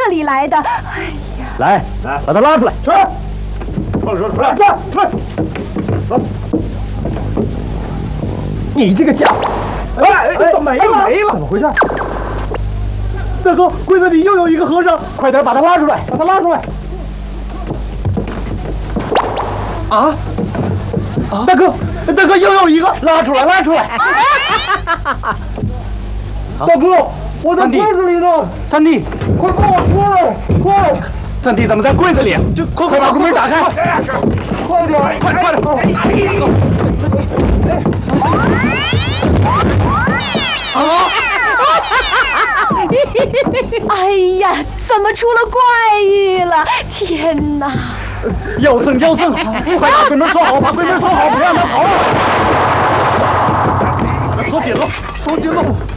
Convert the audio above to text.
这里来的。哎呀， 来，把他拉出来。 出来，出来，走。你这个家伙！没了！怎么回事？大哥，柜子里又有一个和尚， 快点把他拉出来！ 啊！大哥，又有一个， 拉出来！ 大哥，我在柜子里呢！ 三弟， 快帮我出来！快！ 三弟怎么在柜子里？快把柜门打开！ 快点！ 哎呀，怎么出了怪异了？天哪！ 妖僧，快把柜门锁好，不让他跑了。 锁紧了！